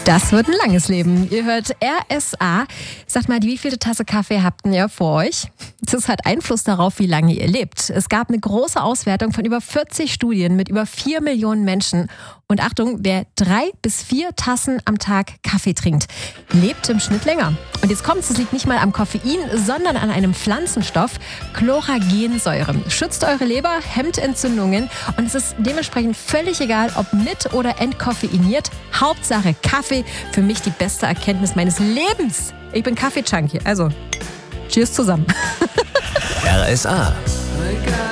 Das wird ein langes Leben. Ihr hört RSA. Sagt mal, wie viele Tasse Kaffee habt ihr vor euch? Das hat Einfluss darauf, wie lange ihr lebt. Es gab eine große Auswertung von über 40 Studien mit über 4 Millionen Menschen. Und Achtung, wer 3 bis 4 Tassen am Tag Kaffee trinkt, lebt im Schnitt länger. Und jetzt kommt's, es liegt nicht mal am Koffein, sondern an einem Pflanzenstoff, Chloragensäure. Schützt eure Leber, hemmt Entzündungen und es ist dementsprechend völlig egal, ob mit oder entkoffeiniert. Hauptsache Kaffee, für mich die beste Erkenntnis meines Lebens. Ich bin Kaffee-Junkie, also cheers zusammen. RSA.